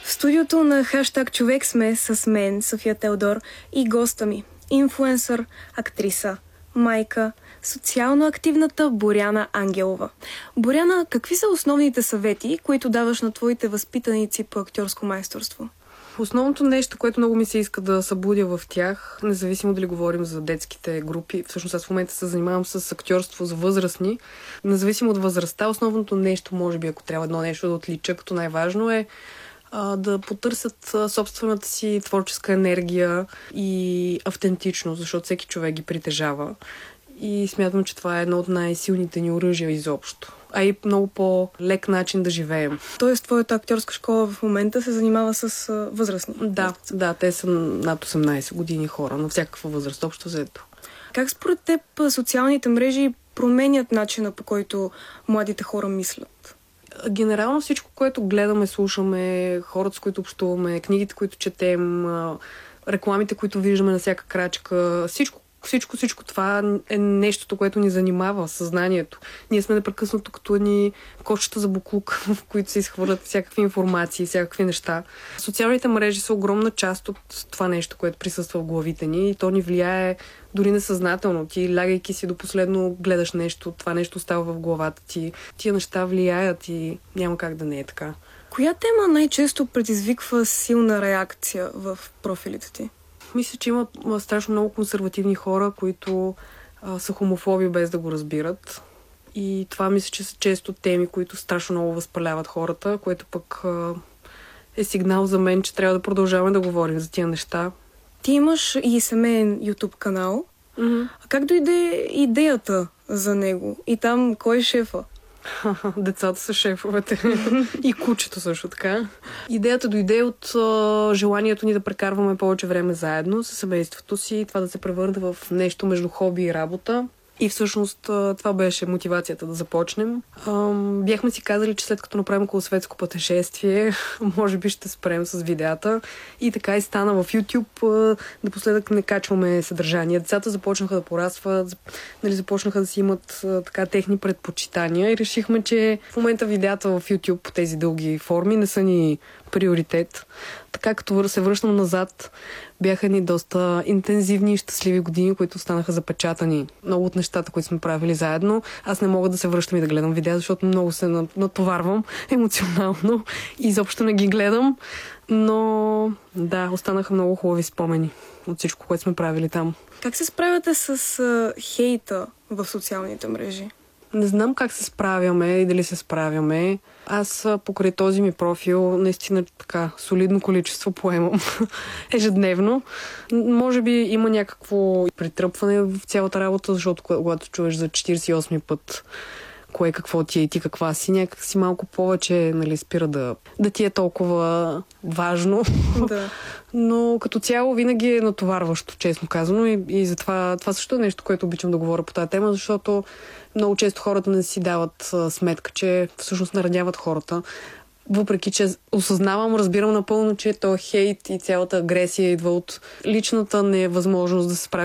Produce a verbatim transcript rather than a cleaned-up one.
В студиото на Хаштаг Човек сме с мен, София Теодор, и госта ми, инфлуенсър, актриса, майка, социално активната Боряна Ангелова. Боряна, какви са основните съвети, които даваш на твоите възпитаници по актьорско майсторство? Основното нещо, което много ми се иска да събудя в тях, независимо дали говорим за детските групи, всъщност аз в момента се занимавам с актьорство за възрастни, независимо от възрастта, основното нещо, може би, ако трябва едно нещо да отлича, като най-важно е а, да потърсят а, собствената си творческа енергия и автентичност, защото всеки човек ги притежава. И смятам, че това е едно от най-силните ни оръжия изобщо. А и много по-лек начин да живеем. Тоест, твоята актьорска школа в момента се занимава с а, възрастни? Да, да, те са над осемнайсет години хора, на всякаква възраст, общо взето. Как според теб социалните мрежи променят начина, по който младите хора мислят? Генерално всичко, което гледаме, слушаме, хората, с които общуваме, книгите, които четем, рекламите, които виждаме на всяка крачка, всичко, Всичко, всичко това е нещото, което ни занимава съзнанието. Ние сме непрекъснато като ни кошчета за буклук, в които се изхвърлят всякакви информации, всякакви неща. Социалните мрежи са огромна част от това нещо, което присъства в главите ни и то ни влияе дори несъзнателно. Ти, лягайки си до последно, гледаш нещо, това нещо става в главата ти. Тия неща влияят и няма как да не е така. Коя тема най-често предизвиква силна реакция в профилите ти? Мисля, че има страшно много консервативни хора, които а, са хомофоби без да го разбират. И това мисля, че са често теми, които страшно много възпаляват хората, което пък а, е сигнал за мен, че трябва да продължаваме да говорим за тия неща. Ти имаш и семейен YouTube канал. Mm-hmm. А как дойде идеята за него? И там кой е шефа? Децата са шефовете. И кучето също така. Идеята дойде от а, желанието ни да прекарваме повече време заедно с семейството си, това да се превърне в нещо между хоби и работа. И всъщност това беше мотивацията да започнем. Бяхме си казали, че след като направим околосветско пътешествие, може би ще спрем с видеята. И така и стана в YouTube. Напоследък не качваме съдържание. Децата започнаха да порастват, нали, започнаха да си имат така техни предпочитания и решихме, че в момента видеята в YouTube по тези дълги форми не са ни приоритет. Така като се връщам назад, бяха ни доста интензивни и щастливи години, които станаха запечатани. Много от нещата, които сме правили заедно. Аз не мога да се връщам и да гледам видеа, защото много се натоварвам емоционално и изобщо не ги гледам. Но да, останаха много хубави спомени от всичко, което сме правили там. Как се справяте с uh, хейта в социалните мрежи? Не знам как се справяме и дали се справяме. Аз покрай този ми профил наистина така солидно количество поемам ежедневно. Може би има някакво притръпване в цялата работа, защото когато чуеш за четирийсет и осми път кое какво ти е и ти каква си, някак си малко повече, нали, спира да, да ти е толкова важно. Да. Но като цяло винаги е натоварващо, честно казано. И, и затова това също е нещо, което обичам да говоря по тази тема, защото много често хората не си дават а, сметка, че всъщност нараняват хората. Въпреки, че осъзнавам, разбирам напълно, че то хейт и цялата агресия идва от личната невъзможност да се справи